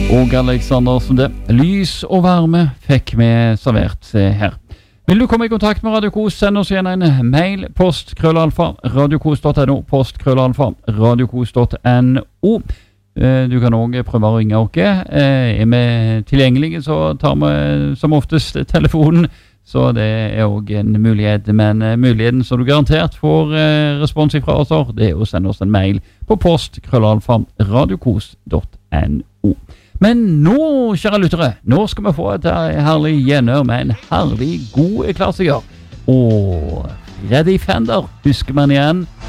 Og Alexandersen det. Lys og varme fikk vi servert her. Vil du komme i kontakt med Radio Kos, send oss igjen en mail, post@radiokos.no, post@radiokos.no. Du kan også prøve å ringe oss. Er vi tilgjengelige, så tar vi som oftest telefonen, så det er også en mulighet. Men muligheten som du garantert får respons ifra oss, det er å sende oss en mail på post@radiokos.no. Men nå, kjære lyttere, nå skal vi få et herlig gjenhør med en herlig god klassiker. Og Freddy Fender husker man igjen.